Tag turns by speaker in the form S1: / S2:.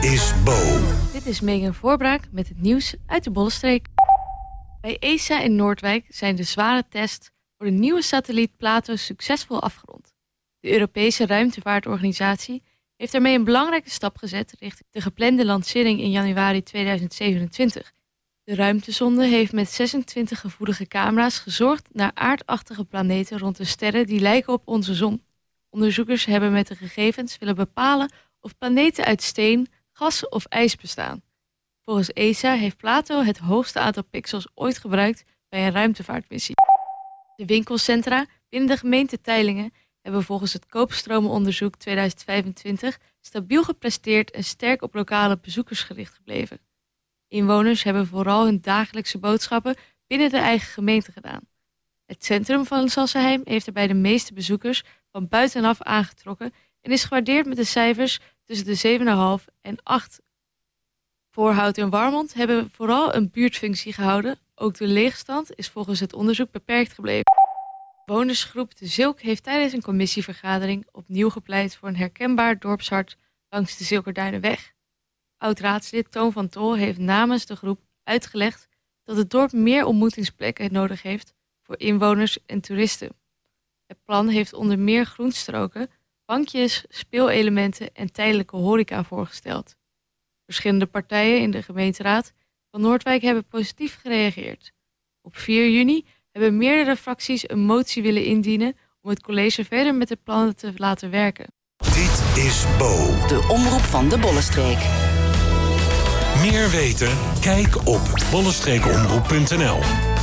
S1: is Bo.
S2: Dit is Megan Voorbraak met het nieuws uit de Bollenstreek. Bij ESA in Noordwijk zijn de zware tests voor de nieuwe satelliet Plato succesvol afgerond. De Europese ruimtevaartorganisatie heeft daarmee een belangrijke stap gezet richting de geplande lancering in januari 2027. De ruimtesonde heeft met 26 gevoelige camera's gezocht naar aardachtige planeten rond de sterren die lijken op onze zon. Onderzoekers hebben met de gegevens willen bepalen of planeten uit steen, gas of ijs bestaan. Volgens ESA heeft Plato het hoogste aantal pixels ooit gebruikt bij een ruimtevaartmissie. De winkelcentra binnen de gemeente Teylingen hebben volgens het koopstromenonderzoek 2025 stabiel gepresteerd en sterk op lokale bezoekers gericht gebleven. Inwoners hebben vooral hun dagelijkse boodschappen binnen de eigen gemeente gedaan. Het centrum van Sassenheim heeft daarbij de meeste bezoekers van buitenaf aangetrokken en is gewaardeerd met de cijfers tussen de 7,5 en 8. Voorhout en Warmond hebben vooral een buurtfunctie gehouden. Ook de leegstand is volgens het onderzoek beperkt gebleven. Wonersgroep De Zilk heeft tijdens een commissievergadering opnieuw gepleit voor een herkenbaar dorpshart langs de Zilkerduinenweg. Oud-raadslid Toon van Tol heeft namens de groep uitgelegd dat het dorp meer ontmoetingsplekken nodig heeft voor inwoners en toeristen. Het plan heeft onder meer groenstroken, bankjes, speelelementen en tijdelijke horeca voorgesteld. Verschillende partijen in de gemeenteraad van Noordwijk hebben positief gereageerd. Op 4 juni hebben meerdere fracties een motie willen indienen om het college verder met de plannen te laten werken.
S1: Dit is Bo.
S3: De omroep van de Bollenstreek.
S1: Meer weten? Kijk op bollenstreekomroep.nl.